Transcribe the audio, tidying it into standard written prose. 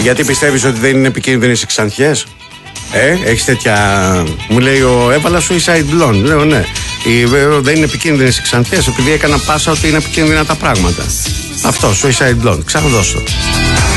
Γιατί πιστεύεις ότι δεν είναι επικίνδυνες οι Ξαντιές? Έχεις τέτοια. Μου λέει ο έβαλα Suicide Blonde. Λέω ναι. Δεν είναι επικίνδυνες οι Ξαντιές, επειδή έκανα πάσα ότι είναι επικίνδυνα τα πράγματα. Αυτό, Suicide Blonde. Ξαναδώσω.